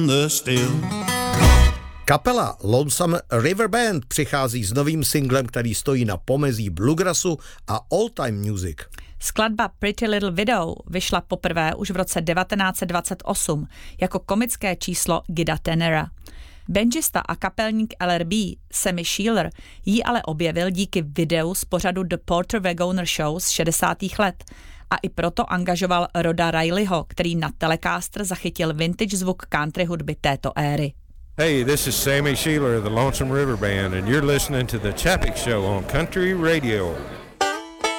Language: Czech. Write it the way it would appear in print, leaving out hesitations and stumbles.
Kapela Lonesome River Band přichází s novým singlem, který stojí na pomezí bluegrassu a old-time music. Skladba Pretty Little Widow vyšla poprvé už v roce 1928 jako komické číslo Gida Tennera. Banjista a kapelník LRB Sammy Sheeler ji ale objevil díky videu z pořadu The Porter Wagoner Show z 60. let a i proto angažoval Roda Rileyho, který na Telecaster zachytil vintage zvuk country hudby této éry. Hey, this is Sammy Sheeler of the Lonesome River Band and you're listening to The Chapek Show on Country Radio.